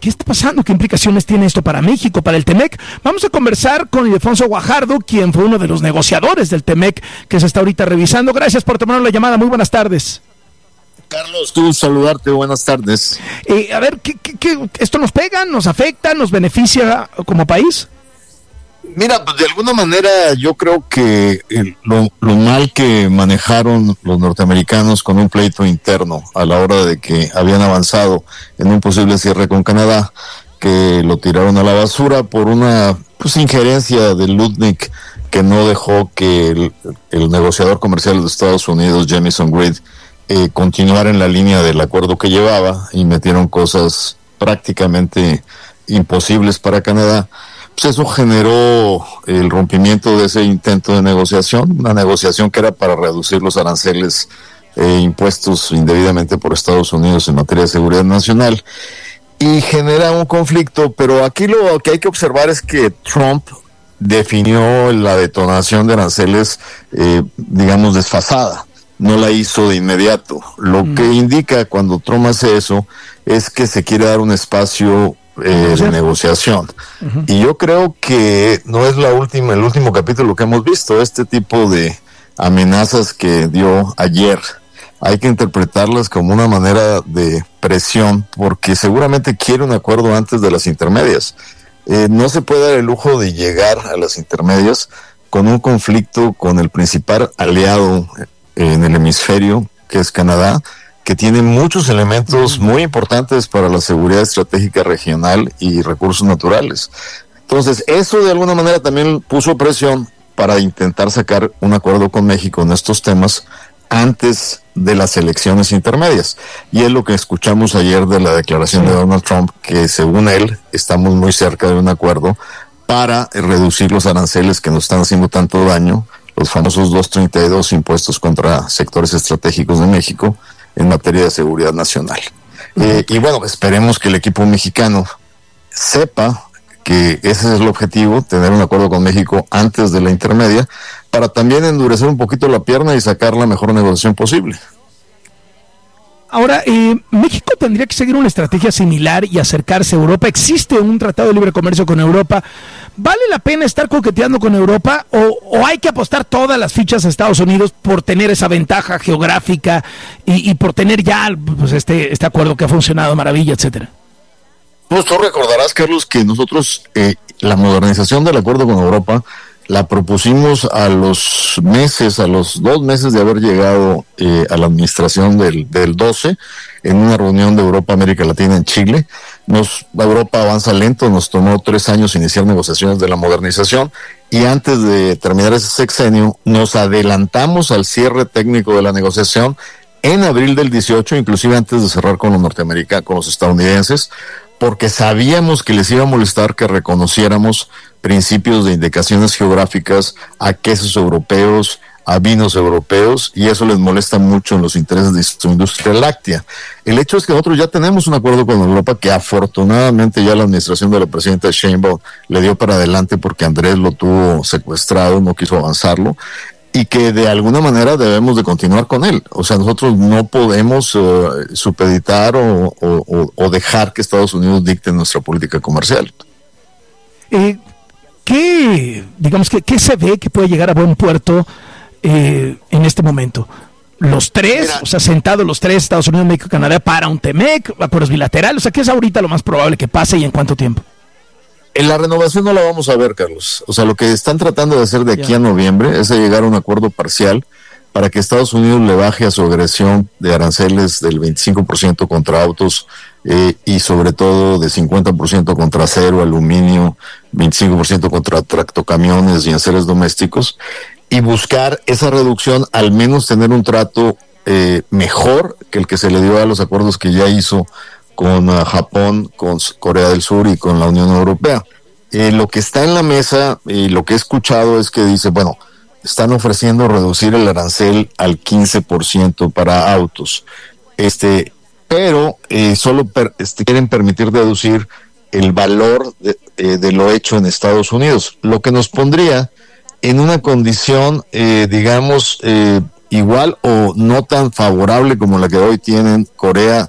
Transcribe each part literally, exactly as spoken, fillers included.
¿qué está pasando? ¿Qué implicaciones tiene esto para México, para el T-M E C? Vamos a conversar con Ildefonso Guajardo, quien fue uno de los negociadores del T-M E C que se está ahorita revisando. Gracias por tomar la llamada. Muy buenas tardes. Carlos, tú saludarte, buenas tardes. Eh, a ver, ¿qué, qué, qué, ¿esto nos pega, nos afecta, nos beneficia como país? Mira, pues de alguna manera yo creo que el, lo, lo mal que manejaron los norteamericanos con un pleito interno a la hora de que habían avanzado en un posible cierre con Canadá, que lo tiraron a la basura por una pues injerencia de Lutnick que no dejó que el, el negociador comercial de Estados Unidos, Jamieson Grid, Eh, continuar en la línea del acuerdo que llevaba, y metieron cosas prácticamente imposibles para Canadá. Pues eso generó el rompimiento de ese intento de negociación, una negociación que era para reducir los aranceles eh, impuestos indebidamente por Estados Unidos en materia de seguridad nacional, y genera un conflicto. Pero aquí lo que hay que observar es que Trump definió la detonación de aranceles, eh, digamos, desfasada. No la hizo de inmediato. Lo mm. que indica cuando Trump hace eso es que se quiere dar un espacio eh, de negociación. Uh-huh. Y yo creo que no es la última, el último capítulo que hemos visto. Este tipo de amenazas que dio ayer, hay que interpretarlas como una manera de presión, porque seguramente quiere un acuerdo antes de las intermedias. Eh, no se puede dar el lujo de llegar a las intermedias con un conflicto con el principal aliado en el hemisferio, que es Canadá, que tiene muchos elementos muy importantes para la seguridad estratégica regional y recursos naturales. Entonces, eso de alguna manera también puso presión para intentar sacar un acuerdo con México en estos temas antes de las elecciones intermedias. Y es lo que escuchamos ayer de la declaración sí. de Donald Trump, que según él estamos muy cerca de un acuerdo para reducir los aranceles que nos están haciendo tanto daño, los famosos doscientos treinta y dos impuestos contra sectores estratégicos de México en materia de seguridad nacional. Uh-huh. Eh, y bueno, esperemos que el equipo mexicano sepa que ese es el objetivo, tener un acuerdo con México antes de la intermedia, para también endurecer un poquito la pierna y sacar la mejor negociación posible. Ahora, eh, México tendría que seguir una estrategia similar y acercarse a Europa. ¿Existe un tratado de libre comercio con Europa? ¿Vale la pena estar coqueteando con Europa o, o hay que apostar todas las fichas a Estados Unidos por tener esa ventaja geográfica y, y por tener ya pues, este, este acuerdo que ha funcionado maravilla, etcétera? Pues tú recordarás, Carlos, que nosotros eh, la modernización del acuerdo con Europa la propusimos a los meses, a los dos meses de haber llegado eh, a la administración del, del doce, en una reunión de Europa, América Latina en Chile. Nos, Europa avanza lento, nos tomó tres años iniciar negociaciones de la modernización, y antes de terminar ese sexenio, nos adelantamos al cierre técnico de la negociación en abril del dieciocho, inclusive antes de cerrar con los norteamericanos, con los estadounidenses, porque sabíamos que les iba a molestar que reconociéramos principios de indicaciones geográficas a quesos europeos, a vinos europeos, y eso les molesta mucho en los intereses de su industria láctea. El hecho es que nosotros ya tenemos un acuerdo con Europa que afortunadamente ya la administración de la presidenta Sheinbaum le dio para adelante porque Andrés lo tuvo secuestrado, no quiso avanzarlo, y que de alguna manera debemos de continuar con él. O sea, nosotros no podemos uh, supeditar o, o, o dejar que Estados Unidos dicte nuestra política comercial. Eh, ¿qué, digamos, que, qué se ve que puede llegar a buen puerto eh, en este momento? Los tres, Mira, o sea, sentados los tres, Estados Unidos, México, Canadá, para un T M E C, acuerdos bilaterales, o sea, ¿qué es ahorita lo más probable que pase y en cuánto tiempo? En la renovación no la vamos a ver, Carlos. O sea, lo que están tratando de hacer de aquí yeah. a noviembre es de llegar a un acuerdo parcial para que Estados Unidos le baje a su agresión de aranceles del veinticinco por ciento contra autos eh, y sobre todo de cincuenta por ciento contra acero, aluminio, veinticinco por ciento contra tractocamiones y enseres domésticos, y buscar esa reducción, al menos tener un trato eh, mejor que el que se le dio a los acuerdos que ya hizo con uh, Japón, con Corea del Sur y con la Unión Europea. Eh, lo que está en la mesa y lo que he escuchado es que dice, bueno, están ofreciendo reducir el arancel al quince por ciento para autos, este, pero eh, solo per, este, quieren permitir deducir el valor de, eh, de lo hecho en Estados Unidos, lo que nos pondría en una condición, eh, digamos, eh, igual o no tan favorable como la que hoy tienen Corea,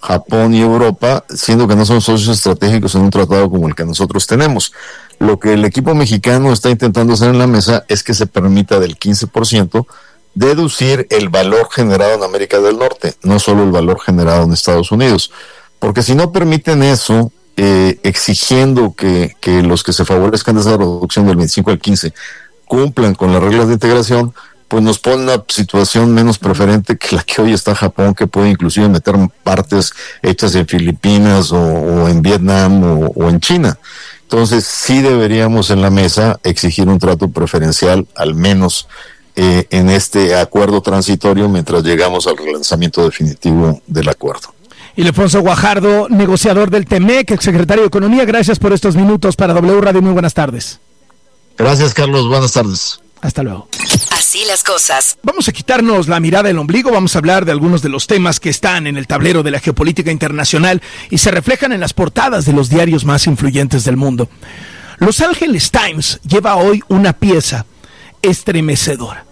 Japón y Europa, siendo que no son socios estratégicos en un tratado como el que nosotros tenemos. Lo que el equipo mexicano está intentando hacer en la mesa es que se permita del quince por ciento deducir el valor generado en América del Norte, no solo el valor generado en Estados Unidos. Porque si no permiten eso, eh, exigiendo que, que los que se favorezcan de esa reducción del veinticinco al quince cumplan con las reglas de integración, pues nos pone una situación menos preferente que la que hoy está Japón, que puede inclusive meter partes hechas en Filipinas o, o en Vietnam o, o en China. Entonces sí deberíamos en la mesa exigir un trato preferencial, al menos eh, en este acuerdo transitorio, mientras llegamos al relanzamiento definitivo del acuerdo. Ildefonso Guajardo, negociador del T M E C, exsecretario de Economía, gracias por estos minutos para W Radio. Muy buenas tardes. Gracias, Carlos. Buenas tardes. Hasta luego. Así las cosas. Vamos a quitarnos la mirada del ombligo, vamos a hablar de algunos de los temas que están en el tablero de la geopolítica internacional y se reflejan en las portadas de los diarios más influyentes del mundo. Los Angeles Times lleva hoy una pieza estremecedora.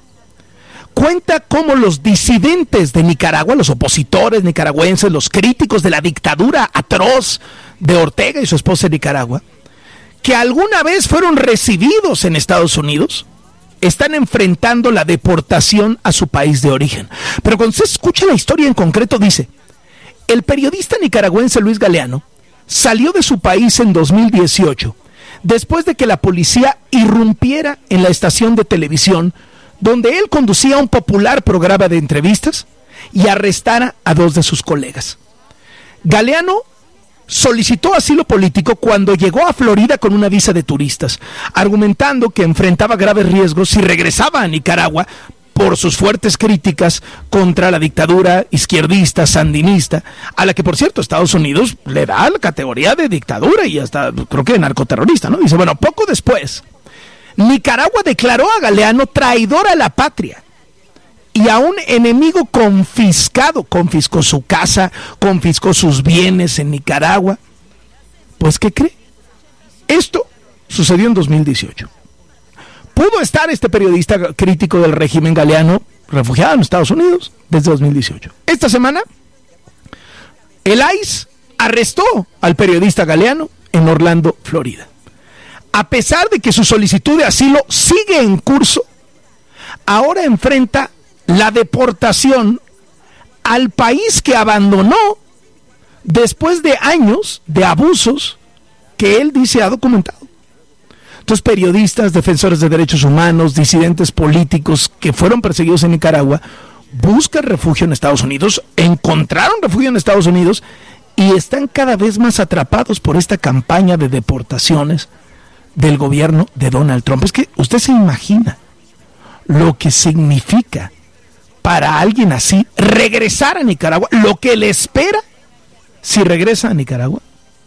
Cuenta cómo los disidentes de Nicaragua, los opositores nicaragüenses, los críticos de la dictadura atroz de Ortega y su esposa en Nicaragua, que alguna vez fueron recibidos en Estados Unidos, están enfrentando la deportación a su país de origen. Pero cuando se escucha la historia en concreto, dice, el periodista nicaragüense Luis Galeano salió de su país en dos mil dieciocho, después de que la policía irrumpiera en la estación de televisión donde él conducía un popular programa de entrevistas y arrestara a dos de sus colegas. Galeano solicitó asilo político cuando llegó a Florida con una visa de turistas, argumentando que enfrentaba graves riesgos si regresaba a Nicaragua por sus fuertes críticas contra la dictadura izquierdista, sandinista, a la que, por cierto, Estados Unidos le da la categoría de dictadura y hasta, creo que, de narcoterrorista, ¿no? Dice, bueno, poco después, Nicaragua declaró a Galeano traidor a la patria y a un enemigo confiscado. Confiscó su casa, confiscó sus bienes en Nicaragua. Pues, ¿qué cree? Esto sucedió en dos mil dieciocho. Pudo estar este periodista crítico del régimen Galeano refugiado en Estados Unidos desde dos mil dieciocho. Esta semana, el I C E arrestó al periodista Galeano en Orlando, Florida. A pesar de que su solicitud de asilo sigue en curso, ahora enfrenta la deportación al país que abandonó después de años de abusos que él dice ha documentado. Entonces, periodistas, defensores de derechos humanos, disidentes políticos que fueron perseguidos en Nicaragua, buscan refugio en Estados Unidos, encontraron refugio en Estados Unidos y están cada vez más atrapados por esta campaña de deportaciones del gobierno de Donald Trump. Es que usted se imagina lo que significa para alguien así regresar a Nicaragua, lo que le espera si regresa a Nicaragua.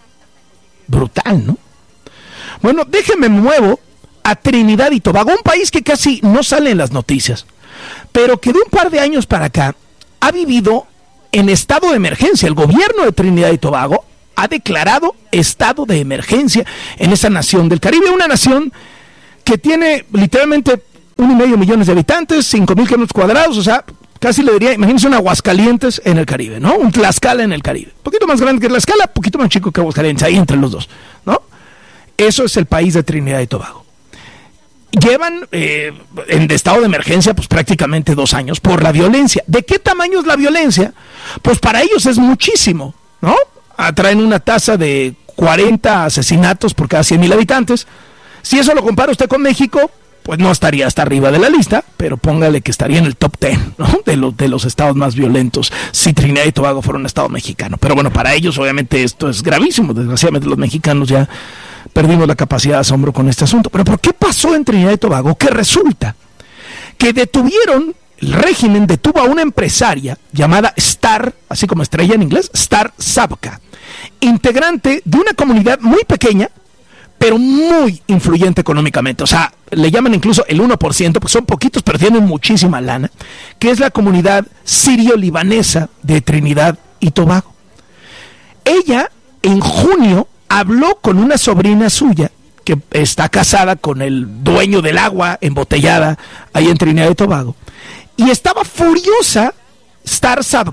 Brutal, ¿no? Bueno, déjenme muevo a Trinidad y Tobago, un país que casi no sale en las noticias, pero que de un par de años para acá ha vivido en estado de emergencia. El gobierno de Trinidad y Tobago ha declarado estado de emergencia en esa nación del Caribe, una nación que tiene literalmente un y medio millones de habitantes, cinco mil kilómetros cuadrados, o sea, casi le diría, imagínense un Aguascalientes en el Caribe, ¿no? Un Tlaxcala en el Caribe, un poquito más grande que Tlaxcala, un poquito más chico que Aguascalientes, ahí entre los dos, ¿no? Eso es el país de Trinidad y Tobago. Llevan eh, en estado de emergencia pues prácticamente dos años por la violencia. ¿De qué tamaño es la violencia? Pues para ellos es muchísimo, ¿no? Traen una tasa de cuarenta asesinatos por cada cien mil habitantes. Si eso lo compara usted con México, pues no estaría hasta arriba de la lista, pero póngale que estaría en el top diez, ¿no? de, los, de los estados más violentos si Trinidad y Tobago fuera un estado mexicano. Pero bueno, para ellos obviamente esto es gravísimo. Desgraciadamente los mexicanos ya perdimos la capacidad de asombro con este asunto. Pero ¿por qué pasó en Trinidad y Tobago? Que resulta que detuvieron, el régimen detuvo a una empresaria llamada Star, así como estrella en inglés, Star Sabka, integrante de una comunidad muy pequeña, pero muy influyente económicamente. O sea, le llaman incluso el uno por ciento, porque son poquitos, pero tienen muchísima lana, que es la comunidad sirio-libanesa de Trinidad y Tobago. Ella, en junio, habló con una sobrina suya, que está casada con el dueño del agua embotellada ahí en Trinidad y Tobago, y estaba furiosa Star Sabka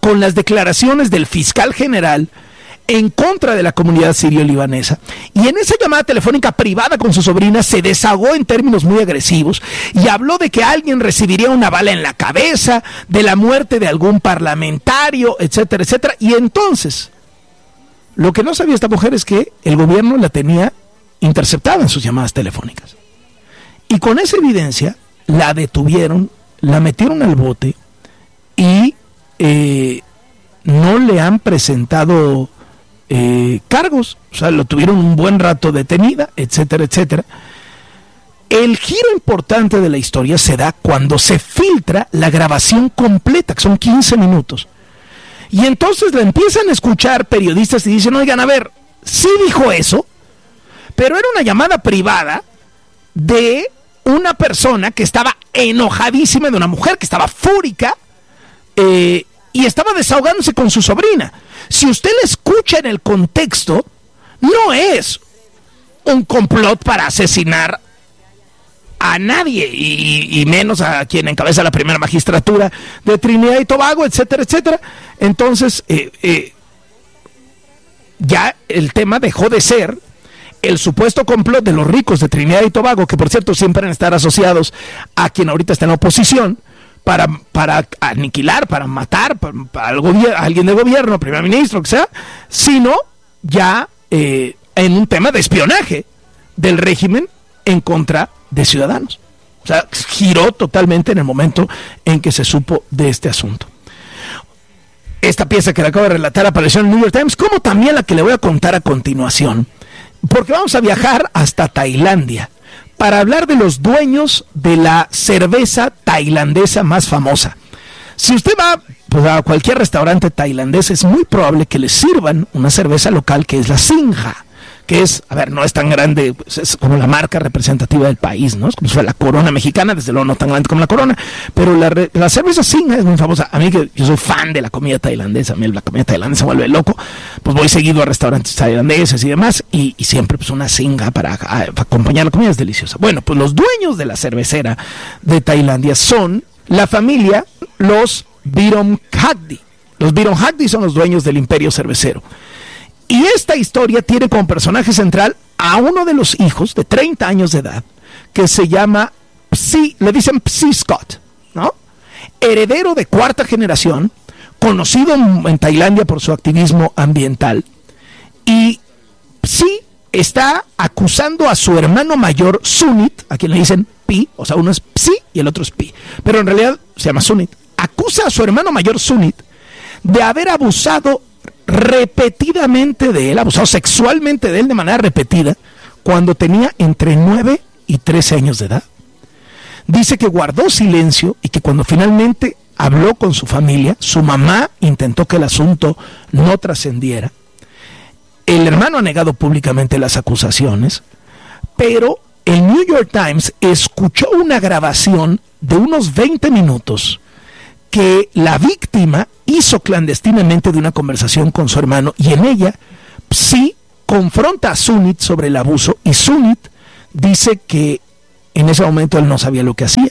con las declaraciones del fiscal general en contra de la comunidad sirio-libanesa, y en esa llamada telefónica privada con su sobrina se desahogó en términos muy agresivos y habló de que alguien recibiría una bala en la cabeza, de la muerte de algún parlamentario, etcétera, etcétera. Y entonces, lo que no sabía esta mujer es que el gobierno la tenía interceptada en sus llamadas telefónicas. Y con esa evidencia la detuvieron, la metieron al bote y eh, no le han presentado Eh, cargos, o sea, lo tuvieron un buen rato detenida, etcétera, etcétera. El giro importante de la historia se da cuando se filtra la grabación completa, que son quince minutos. Y entonces la empiezan a escuchar periodistas y dicen, oigan, a ver, sí dijo eso, pero era una llamada privada de una persona que estaba enojadísima, de una mujer que estaba fúrica, eh, y estaba desahogándose con su sobrina. Si usted la escucha en el contexto, no es un complot para asesinar a nadie, y, y menos a quien encabeza la primera magistratura de Trinidad y Tobago, etcétera, etcétera. Entonces, eh, eh, ya el tema dejó de ser el supuesto complot de los ricos de Trinidad y Tobago, que por cierto siempre van a estar asociados a quien ahorita está en la oposición, para, para aniquilar, para matar para, para el gobier- a alguien del gobierno, primer ministro, que sea, sino ya eh, en un tema de espionaje del régimen en contra de ciudadanos. O sea, giró totalmente en el momento en que se supo de este asunto. Esta pieza que le acabo de relatar apareció en el New York Times, como también la que le voy a contar a continuación, porque vamos a viajar hasta Tailandia para hablar de los dueños de la cerveza tailandesa más famosa. Si usted va pues, a cualquier restaurante tailandés, es muy probable que les sirvan una cerveza local que es la Singha, que es, a ver, no es tan grande, pues es como la marca representativa del país, ¿no? Es como si fuera la Corona mexicana, desde luego no tan grande como la Corona, pero la, la cerveza Singha es muy famosa. A mí, que yo soy fan de la comida tailandesa, a mí la comida tailandesa me vuelve loco, pues voy seguido a restaurantes tailandeses y demás, y, y siempre pues una Singha para, a, para acompañar la comida es deliciosa. Bueno, pues los dueños de la cervecera de Tailandia son la familia, los Viromhagdi. Los Viromhagdi son los dueños del imperio cervecero. Y esta historia tiene como personaje central a uno de los hijos de treinta años de edad, que se llama Psi, le dicen Psi Scott, ¿no? Heredero de cuarta generación, conocido en Tailandia por su activismo ambiental. Y Psi está acusando a su hermano mayor, Sunit, a quien le dicen Pi, o sea, uno es Psi y el otro es Pi, pero en realidad se llama Sunit. Acusa a su hermano mayor, Sunit, de haber abusado repetidamente de él, abusado sexualmente de él de manera repetida, cuando tenía entre nueve y trece años de edad. Dice que guardó silencio y que cuando finalmente habló con su familia, su mamá intentó que el asunto no trascendiera. El hermano ha negado públicamente las acusaciones, pero el New York Times escuchó una grabación de unos veinte minutos que la víctima hizo clandestinamente de una conversación con su hermano, y en ella Psi confronta a Sunit sobre el abuso, y Sunit dice que en ese momento él no sabía lo que hacía,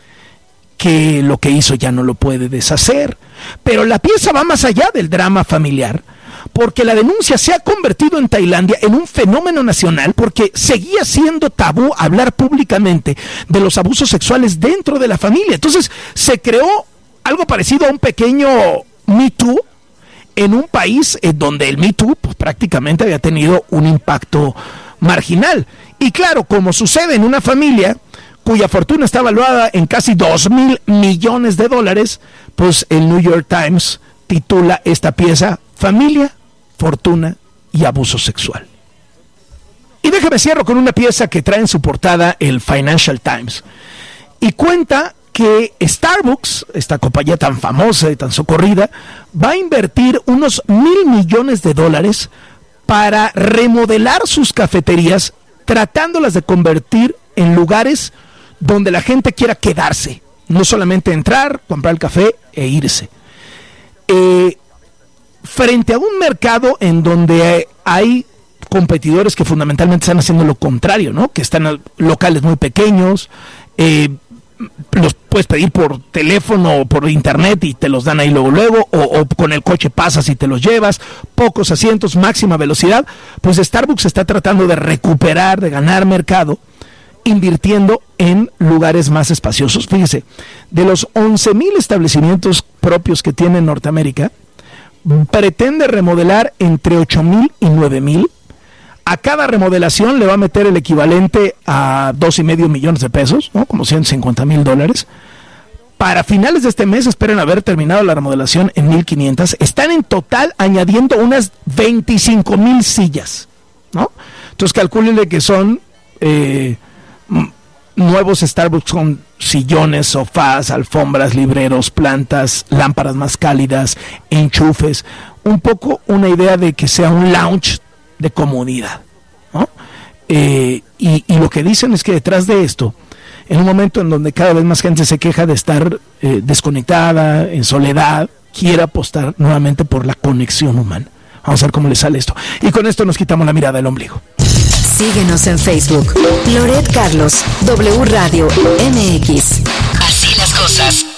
que lo que hizo ya no lo puede deshacer. Pero la pieza va más allá del drama familiar, porque la denuncia se ha convertido en Tailandia en un fenómeno nacional, porque seguía siendo tabú hablar públicamente de los abusos sexuales dentro de la familia. Entonces se creó algo parecido a un pequeño Me Too en un país en donde el Me Too pues, prácticamente había tenido un impacto marginal. Y claro, como sucede en una familia cuya fortuna está evaluada en casi dos mil millones de dólares, pues el New York Times titula esta pieza Familia, Fortuna y Abuso Sexual. Y déjame cierro con una pieza que trae en su portada el Financial Times y cuenta que Starbucks, esta compañía tan famosa y tan socorrida, va a invertir unos mil millones de dólares para remodelar sus cafeterías, tratándolas de convertir en lugares donde la gente quiera quedarse, no solamente entrar, comprar el café e irse. Eh, frente a un mercado en donde hay competidores que fundamentalmente están haciendo lo contrario, ¿no? Que están en locales muy pequeños, eh, los puedes pedir por teléfono o por internet y te los dan ahí luego luego, o, o con el coche pasas y te los llevas, pocos asientos, máxima velocidad. Pues Starbucks está tratando de recuperar, de ganar mercado, invirtiendo en lugares más espaciosos. Fíjese, de los once mil establecimientos propios que tiene en Norteamérica, pretende remodelar entre ocho mil y nueve mil. A cada remodelación le va a meter el equivalente a dos y medio millones de pesos, ¿no? Como ciento cincuenta mil dólares. Para finales de este mes esperan haber terminado la remodelación en mil quinientas. Están en total añadiendo unas veinticinco mil sillas, ¿no? Entonces calcúlenle que son eh, nuevos Starbucks con sillones, sofás, alfombras, libreros, plantas, lámparas más cálidas, enchufes. Un poco una idea de que sea un lounge de comodidad, ¿no? Eh, y, y lo que dicen es que detrás de esto, en un momento en donde cada vez más gente se queja de estar eh, desconectada, en soledad, quiere apostar nuevamente por la conexión humana. Vamos a ver cómo le sale esto. Y con esto nos quitamos la mirada del ombligo. Síguenos en Facebook. Loret Carlos, W Radio M X. Así las cosas.